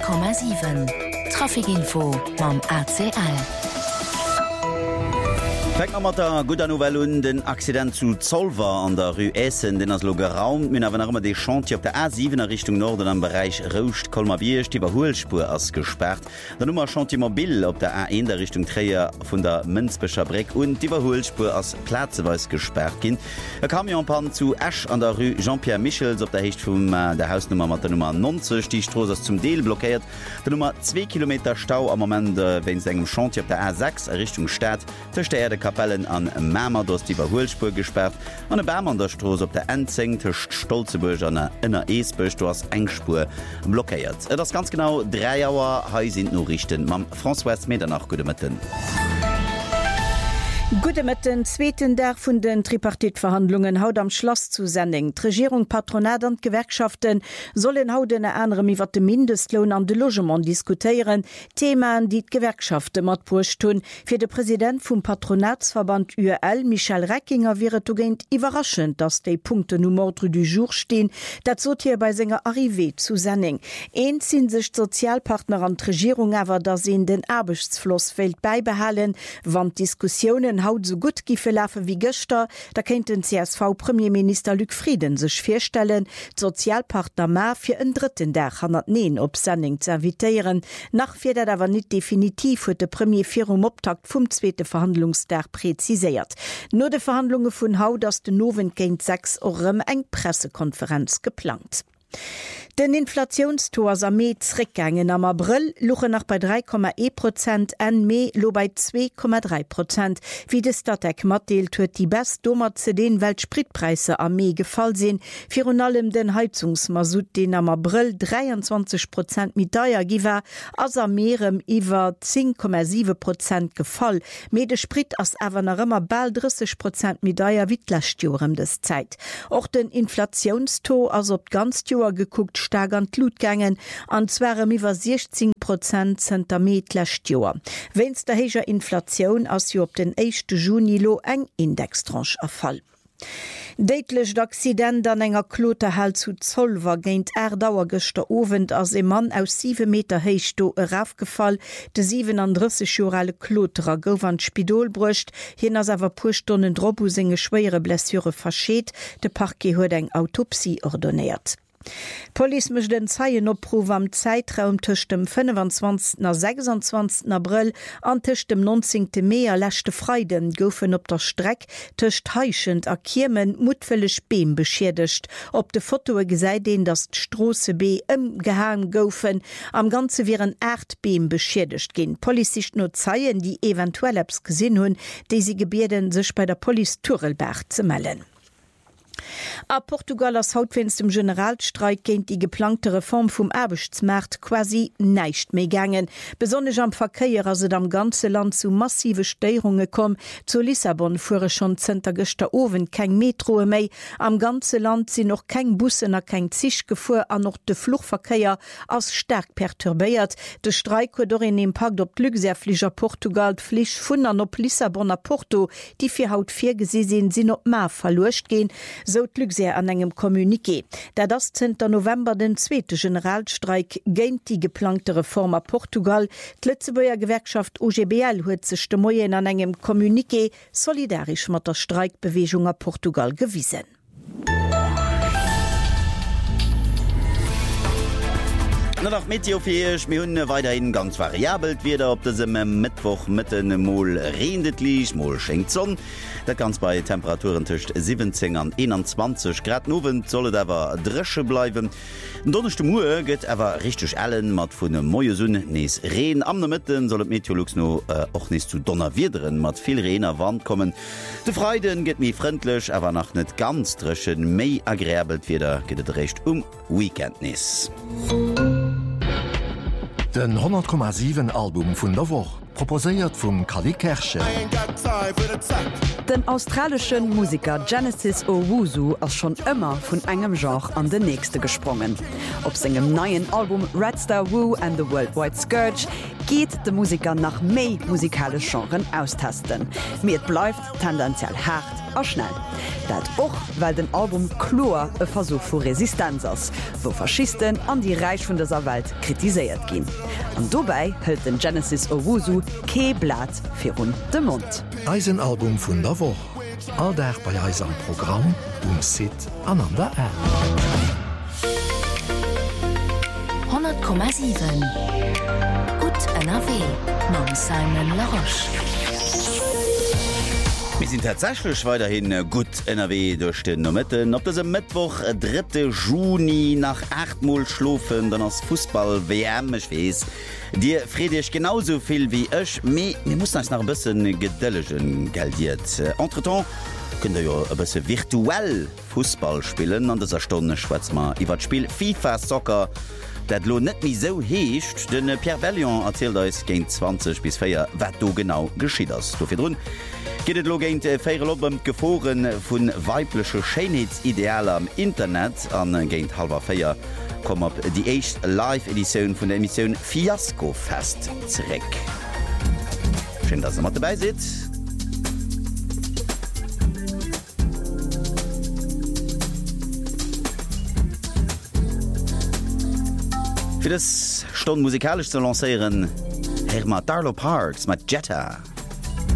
100,7 Trafikinfo mam ACL. Mat der guter Novelle den Accident zu Zollver an der Rue Essen, den as Loger Raum min awer immer de Chantier op der A7 Richtung Norden am Bereich Roust Kolmabiersch die Überholspur ass gesperrt. Der Nummer Chantier Mobil op der A1 der Richtung Träger vun der Münzbecher Breck und die Überholspur ass Plazeweis gesperrt gin. Kam ja Pan zu Asch an der Rue Jean-Pierre Michels op der Hecht vum der Hausnummer mat der Nummer 90 die Stroos ass zum Deel blockiert. Der Nummer 2 Kilometer Stau am moment wenn engem Chantier op der A6 Richtung Stadt töcht der Erde Kapellen an Mämer dos die Überholspur gesperrt an e Bärm an der Stroos op der Enzing techt Stolzeburg an ënner Eesbech do ass Engspur blockéiert. Et ass ganz genau 3 Joer ha sind no richten mam François Medernach Gudemëtten. Gute mit den zweiten Tag vun den Tripartitverhandlungen haut am Schloss zu Sending. Regierung, Patronat und Gewerkschaften sollen haut eine andere iwwer de Mindestlohn an de Logement diskutieren. Themen, die Gewerkschaften mat purscht tun. Für den Präsident vom Patronatsverband URL, Michel Reckinger, wäre tugend überraschend, dass die Punkte no Ordre du jour stehen. Dat zot hier bei senger Arrivée zu Sending. Ein sind sich Sozialpartner an Regierung aber, da sie den Arbeitsflussfeld beibehalen, wann Diskussionen haut so gut gife laufe wie Göster, da kennt den CSV-Premierminister Luc Frieden sich vorstellen, Sozialpartner mehr für einen dritten Tag 109 op Sending zu invitieren. Nach wird er aber nicht definitiv für den Premier Firm Optakt vom zweiten Verhandlungstag präzisiert. Nur die Verhandlungen von haut aus den Noven gegen 6 Uhr eng Pressekonferenz geplant. Den Inflationstor am Mai zurückgegangen am April luche nach bei 3,1%, en Mai lo bei 2,3%. Wie de Statek matdeelt huet die best dommer zu den Weltspritpreise am Mai gefallen sind. Für allem den Heizungsmasut, den am April 23% mit teuer giwer, as am Meerem iwwer 10,7% gefallen. Mede Sprit as awer nach immer bald 30% mit teuer wie d'Lastjorem des Zeit. Auch den Inflationstor as op ganz Joer geguckt stagend Lutgängen an zwerem iwwer 16% Zentimeter Joer. Wenns der heger Inflation as jo op den 1. Juni lo eng Indextranche erfall. Deitlech d'Accident an enger Kloterhall zu Zollver géint Erdauer gëster Ofend ass e Mann aus 7 Meter héich do erafgefall. De 37-jorale Kloterer gouf an d'Spidol bruecht, hin ass awer puer Stonnen Drbus enge schwéiere Blessure verschéet, de Parquet huet eng Autopsie ordoniert. Police mischt den Zeieopruf am Zeitraum tëcht dem 25. na 26. April an tëcht dem 19. Mai lächte Freiden goufen op der Streck tëcht heichend a Kiemen mutwellech Beem beschädigt. Op de Fotoe gesäit den, dass d'Strosse B gehan goufen, am ganze wären 8 Beem beschädigt gin. Polisicht no Zeien, die eventuell Apps gesinn hunn, déi sie gebierden sech bei der Police Turelberg ze mellen. A Portugal as hautwenst dem Generalstreik géint die geplante Reform vum Erbechtsmarkt quasi neicht méi gangen. Besonnech am Verkeier as se am ganze Land zu massive Steirunge kom. Zu Lissabon fuhre schon zenter gëster Owen keng Metroe méi. Am ganze Land sinn noch keng Bussen a keng Zich gefuer an noch de Fluchverkeier ass stark perturbéiert. De Streik huet dorin im Pakt op Luxerfliger Portugal d'Flich vun an op Lissabon a Porto, die fir haut 4 gesesinn sinn op Ma verlocht gin. So Luxer an engem Kommuniqué. Da das 10. November den zweite Generalstreik géint die geplante Reform a Portugal. D'Lëtzebuer Gewerkschaft OGBL huet sech de Moien an engem Kommuniqué solidarisch mat der Streikbewegung a Portugal gewiesen. Nach Meteofirch mé hunne weiterhin ganz variabel wieder op desem Mittwoch mitten Mol redet liich Mol schenkt Sonn. Dat ganz bei Temperaturen tcht 17 an 21 Grad Nowen solle dawer dresche bleiwen. Donnerchte Mue gëtt ewer richtig allen mat vun dem Moie Sunn nees Reen am der Mitten sollt Meteorologs no och nes zu Donnerwiederen mat viel Reener Wand kommen. De Freiden gëtt mi frindlech, awer nach net ganz dreschen méi agréabelt wieder gëtt recht Weekendnis. Den 100,7 Album vun der Woch, proposéiert vum Kali Kersche. Den australischen Musiker Genesis Owusu ass schon immer vun engem Genre an den nächste gesprungen. Op segem neuen Album Red Star Woo and the Worldwide Scourge geht de Musiker nach méi musikale Genren austesten. Mir bleibt tendenziell hart a schnell. Dat och, weil den Album Chlor e Versuch vu Resistenz ass, wo Faschisten an die Reich vun dieser Welt kritiséiert gin. An dobei hëlt den Genesis Owusu kee Blatt fir run de Mund. Eisenalbum vun der Woch. Alldag bei Eisem Programm Sit an der App. 100,7 Gut NRW mam Simon Laroche. Wir sind tatsächlich weiterhin gut NRW durch den Nomitten. Ob das am Mittwoch, 3. Juni, nach 8 Mal schlafen, dann als Fußball-WM, ich weiß. Dir Friedrich genauso viel wie ich, aber wir müssen uns noch ein bisschen geduldigen geldiert. Entretemps könnt ihr ja ein bisschen virtuell Fußball spielen. An dieser Stunde schwätzen wir über das Spiel FIFA Soccer. Das lohnt nicht mehr so hecht, denn Pierre Bellion erzählt uns gegen 20 bis 4, was da genau geschieht ist. Dafür drin geht es gegen die Feierabend Gefahren von weiblichen Schönheitsidealen am Internet an gegen 3:30 kommt ab die erste Live-Edition von der Emission Fiasco Fest zurück. Schön, dass ihr mit dabei seid. Für das Stunde musikalisch zu lancieren, Herr Darlo Parks mit Jetta.